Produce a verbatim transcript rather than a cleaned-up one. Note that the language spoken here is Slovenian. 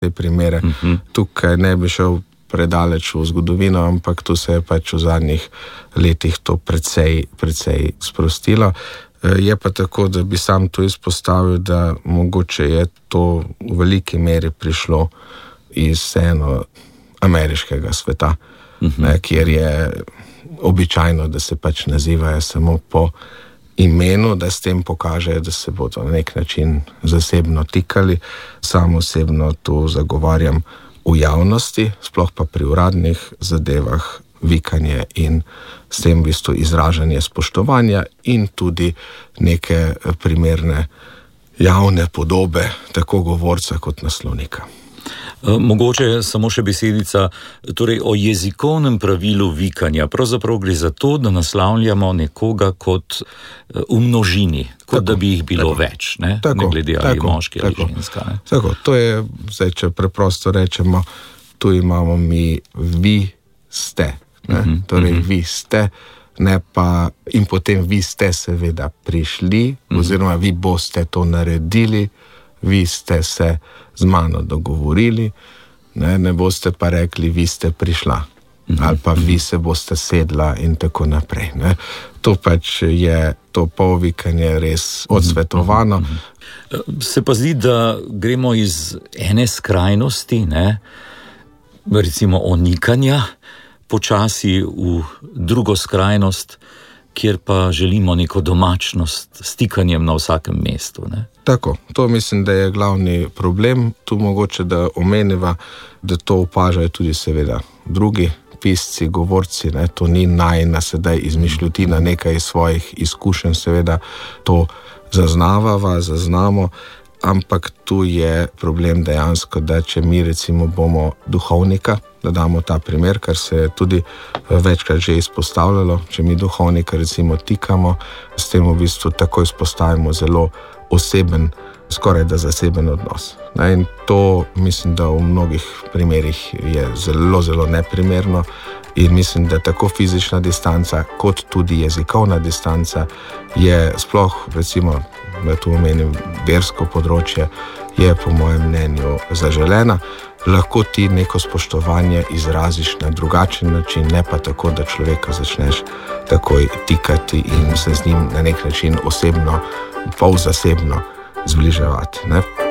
te primere. Uh-huh. Tukaj ne bi šel predaleč v zgodovino, ampak tu se je pač v zadnjih letih to precej, precej sprostilo. Je pa tako, da bi sam tu izpostavil, da mogoče je to v veliki meri prišlo iz eno ameriškega sveta, uh-huh. ne, kjer je običajno, da se pač nazivajo samo po imenu, da s tem pokažejo, da se bodo na nek način zasebno tikali. Sam osebno to zagovarjam v javnosti, sploh pa pri uradnih zadevah, vikanje in s tem v bistvu izražanje spoštovanja in tudi neke primerne javne podobe, tako govorca kot naslovnika. Mogoče samo še besedica, torej o jezikovnem pravilu vikanja. Pravzaprav gre za to, da naslavljamo nekoga kot v množini, kot tako, da bi jih bilo tako, več, ne? Tako, ne glede ali tako, moški tako, ali ženska. Ne? Tako, to je, zdaj, če preprosto rečemo, tu imamo mi vi ste, ne? Uh-huh, torej uh-huh. vi ste, ne pa in potem vi ste seveda prišli, uh-huh. oziroma vi boste to naredili, vi ste se z mano dogovorili, ne, ne boste pa rekli, vi ste prišla, mm-hmm. ali pa vi se boste sedla in tako naprej. Ne. To pač je to polvikanje res odsvetovano. Mm-hmm. Se pa zdi, da gremo iz ene skrajnosti, ne, recimo onikanja, počasi v drugo skrajnost, kjer pa želimo neko domačnost s tikanjem na vsakem mestu. Ne? Tako, to mislim, da je glavni problem. Tu mogoče, da omeniva, da to opažajo tudi seveda drugi pisci, govorci, ne? To ni najina sedaj izmišljotina nekaj iz svojih izkušenj, seveda to zaznavava, zaznamo, ampak tu je problem dejansko, da če mi recimo bomo duhovnika, da damo ta primer, kar se je tudi večkrat že izpostavljalo, če mi duhovnika recimo tikamo, s tem v bistvu tako izpostavimo zelo oseben, skoraj da zaseben odnos. Ne, in to mislim, da v mnogih primerih je zelo, zelo neprimerno in mislim, da tako fizična distanca, kot tudi jezikovna distanca je sploh, recimo, da tu omenim versko področje, je po mojem mnenju zaželena. Lahko ti neko spoštovanje izraziš na drugačen način, ne pa tako, da človeka začneš takoj tikati in se z njim na nek način osebno, polzasebno zbliževati, ne?